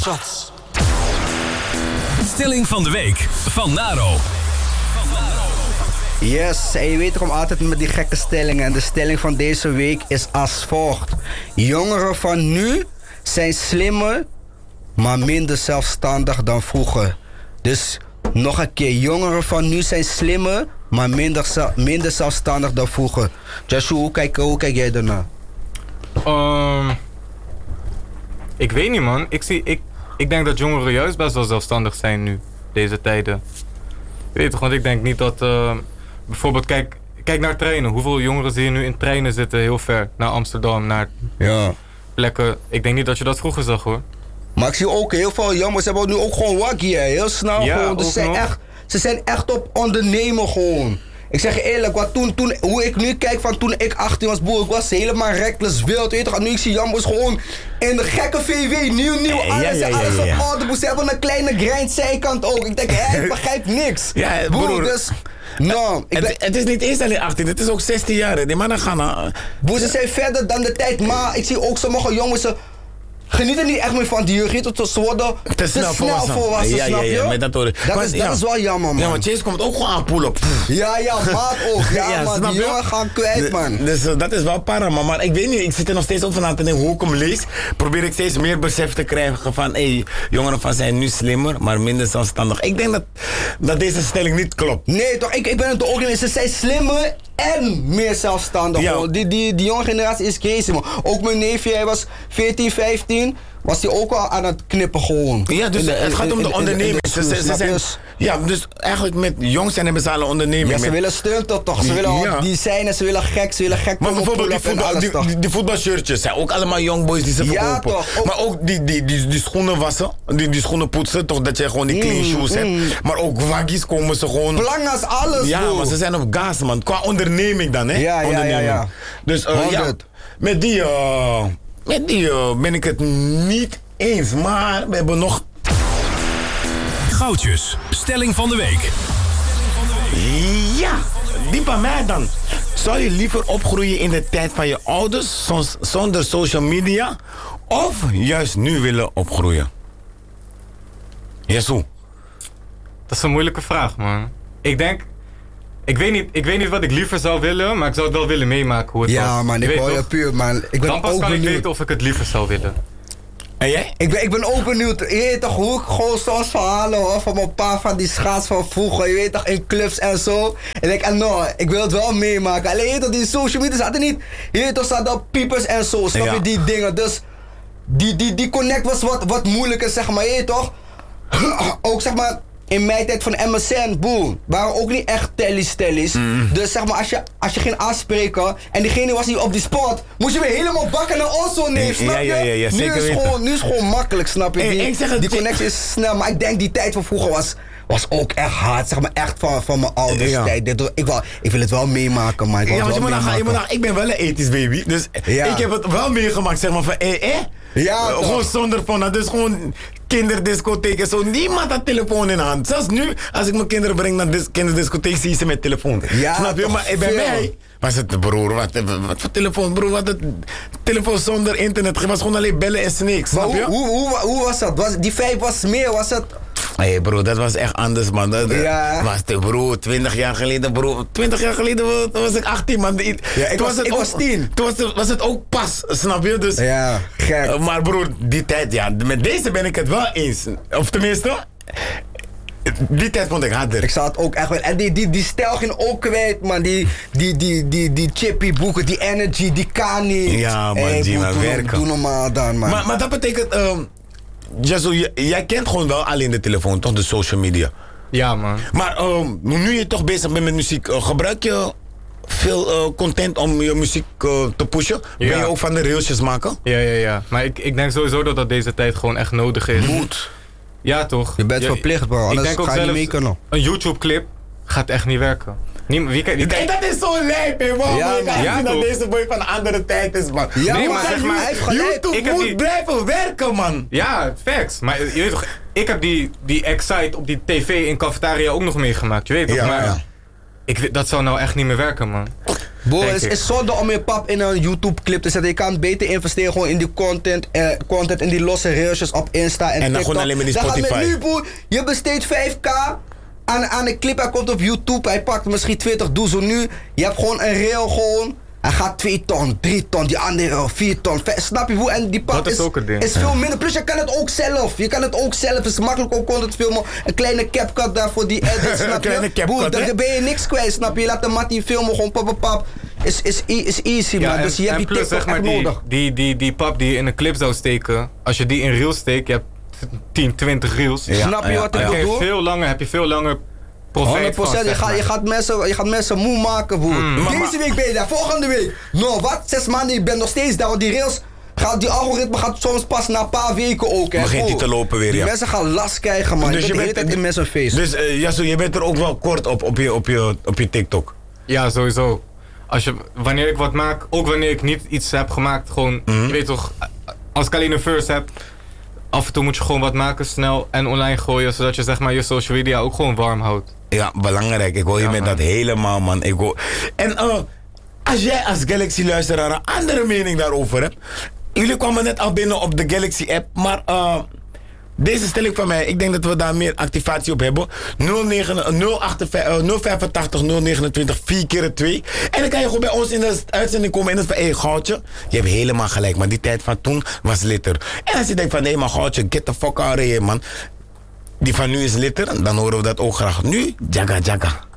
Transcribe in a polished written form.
Shots. Stelling van de week van Naro. Yes, en je weet toch om altijd met die gekke stellingen. En de stelling van deze week is als volgt. Jongeren van nu zijn slimmer, maar minder zelfstandig dan vroeger. Dus nog een keer, jongeren van nu zijn slimmer, maar minder zelfstandig dan vroeger. Joshua, hoe kijk jij daarna? Ik weet niet, man. Ik denk dat jongeren juist best wel zelfstandig zijn nu, deze tijden. Je weet toch, want ik denk niet dat... bijvoorbeeld, kijk naar treinen. Hoeveel jongeren zie je nu in treinen zitten heel ver naar Amsterdam, naar plekken. Ik denk niet dat je dat vroeger zag, hoor. Maar ik zie ook heel veel jongens hebben nu ook gewoon wakkie, hè. Heel snel Ja, gewoon. Dus ze zijn echt op ondernemen gewoon. Ik zeg je eerlijk, wat toen, hoe ik nu kijk van toen ik 18 was, boer, ik was helemaal reckless wild. Weet je toch, nu ik zie jongens gewoon in de gekke VW, nieuw, alles op autobus. Ze hebben een kleine grind zijkant ook. Ik denk, ik begrijp niks. Ja, broer. Dus, no, het is niet eens alleen 18, het is ook 16 jaar. Die mannen gaan... Boer, ze zijn verder dan de tijd, maar ik zie ook sommige jongens... genieten niet echt meer van die jeugd. Ze worden te snel volwassen, snap je? Met dat is wel jammer, man. Ja, maar Chase komt ook gewoon aanpoelen. Ja, maat ook. Ja, man, die jongen gaan kwijt, man. Dus dat is wel para, man. Maar ik weet niet, ik zit er nog steeds over aan te denken. Hoe ik hem lees, probeer ik steeds meer besef te krijgen van... jongeren van zijn nu slimmer, maar minder zelfstandig. Ik denk dat deze stelling niet klopt. Nee, toch, ik ben het ook niet. Ze zijn slimmer en meer zelfstandig. Ja. Die jonge generatie is crazy, man. Ook mijn neefje, hij was 14, 15... was hij ook al aan het knippen gewoon. Ja, dus het gaat om de onderneming. Ja, dus eigenlijk met jong zijn hebben ze alle onderneming. Ja, ze willen stunten toch. Ze willen designen, ze willen gek. Maar bijvoorbeeld die voetbalshirtjes zijn ook allemaal young boys die ze verkopen. Ja, toch. Maar ook die schoenen wassen, die schoenen poetsen, toch dat je gewoon die clean shoes hebt. Maar ook waggies komen ze gewoon... Plangas, alles, ja, bro. Maar ze zijn op gas, man. Qua onderneming dan, hè. Ja. Dus met die ben ik het niet eens, maar we hebben nog... Goudjes, stelling van de week. Ja, die van mij dan. Zou je liever opgroeien in de tijd van je ouders zonder social media of juist nu willen opgroeien? Jesu. Dat is een moeilijke vraag, man. Ik weet niet wat ik liever zou willen, maar ik zou het wel willen meemaken hoe het was. Ja, man, ik hoor je puur, man. Ik ben dan pas ook kan benieuwd. ik weten of ik het liever zou willen. En jij? Ik ben ook benieuwd. Je weet toch hoe ik gewoon soms verhalen hoor van een paar van die schaats van vroeger. Je weet toch, in clubs en zo. En ik wil het wel meemaken. Alleen je weet toch, die social media zaten niet. Je weet toch, zaten piepers en zo. Snap je die dingen? Dus die connect was wat moeilijker, zeg maar. Je weet toch? Ook zeg maar... In mijn tijd van MSN, boem, waren ook niet echt tellies. Dus zeg maar, als je ging aanspreken en diegene was niet op die spot, moest je weer helemaal bakken naar ons zo neer, snap je? Ja, nu is het gewoon makkelijk, snap je? Die connectie is snel, maar ik denk die tijd van vroeger was ook echt hard, zeg maar, echt van mijn ouders tijd. Ik wil het wel meemaken, maar ik ben wel een ethisch baby, dus ik heb het wel meegemaakt, zeg maar, van ja, gewoon zonder phone, dus gewoon kinderdiscotheek en zo. Niemand had telefoon in de hand. Zelfs nu, als ik mijn kinderen breng naar de kinderdiscotheek, zie je ze met telefoon. Ja, snap je? Maar bij mij was het, broer, wat voor telefoon, broer? Wat telefoon zonder internet. Het was gewoon alleen bellen en niks. Snap je? Hoe was dat? Die 5 was meer, was het... Hé bro, dat was echt anders, man. Dat was de bro, 20 jaar geleden, bro. 20 jaar geleden was ik 18, man. Ik was 10. Toen was het ook pas, snap je? Dus, ja, gek. Maar broer, die tijd, ja, met deze ben ik het wel eens. Of tenminste, die tijd vond ik harder. Ik zag het ook echt wel. En die stijl ging ook kwijt, man. Die chippy boeken, die energy, die kan niet. Ja, man, die maar werken. Doe normaal dan, man. Maar dat betekent... jij kent gewoon wel alleen de telefoon, toch? De social media. Ja, man. Maar nu je toch bezig bent met muziek, gebruik je veel content om je muziek te pushen? Ja. Ben je ook van de reelsjes maken? Ja. Maar ik denk sowieso dat deze tijd gewoon echt nodig is. Moet. Ja, toch? Je bent verplicht, bro. Anders ga je niet mee kunnen. Een YouTube-clip gaat echt niet werken. Dat is zo lijp, hè, man. Ja, dat deze boy van een andere tijd is, man. Ja, nee, maar zeg maar, hij heeft gelijk. YouTube moet blijven werken, man. Ja, facts. Maar je weet toch, ik heb die Excite op die tv in cafetaria ook nog meegemaakt. Je weet toch, maar dat zou nou echt niet meer werken, man. Boy, het is zonde om je pap in een YouTube clip te zetten. Je kan beter investeren gewoon in die content in die losse reelsjes op Insta en dan TikTok. gewoon alleen maar die Spotify. Gaat met nu, boy, je besteedt 5k aan een clip, hij komt op YouTube, hij pakt misschien 20 doezel nu. Je hebt gewoon een reel gewoon. Hij gaat 2 ton, 3 ton, die andere 4 ton. Snap je hoe? En die pap is veel minder. Plus je kan het ook zelf. Het is makkelijk om content filmen. Een kleine CapCut daarvoor die edit, snap je? Boer, dan ben je niks kwijt, snap je? Je laat de mattie filmen, gewoon pap. Is easy, man. En, dus je hebt die plus, TikTok zeg maar, nodig. Die pap die je in een clip zou steken, als je die in reels steekt, je hebt 10, 20 reels. Snap je wat ik bedoel? Heb je veel langer profijt 100%, van, je gaat mensen moe maken, boer. Deze week ben je daar, volgende week. Wat? 6 maanden, je bent nog steeds daar. Want die rails, die algoritme gaat soms pas na een paar weken ook. Begint die te lopen weer, Die mensen gaan last krijgen, man. Dus je bent de hele tijd in mensen face. Dus Yasu, je bent er ook wel kort op je TikTok. Ja, sowieso. Wanneer ik wat maak, ook wanneer ik niet iets heb gemaakt, gewoon, je weet toch, als ik alleen een verse heb, af en toe moet je gewoon wat maken, snel en online gooien, zodat je zeg maar je social media ook gewoon warm houdt. Ja, belangrijk. Ik hoor je met dat helemaal, man. En als jij als Galaxy-luisteraar een andere mening daarover hebt. Jullie kwamen net al binnen op de Galaxy-app, maar deze stelling van mij, ik denk dat we daar meer activatie op hebben. 085 029 4 keer 2. En dan kan je gewoon bij ons in de uitzending komen en dan van, Goudje, je hebt helemaal gelijk, maar die tijd van toen was litter. En als je denkt van, nee maar Goudje, get the fuck out of here, man. Die van nu is litter, dan horen we dat ook graag. Nu, Jaga Jaga.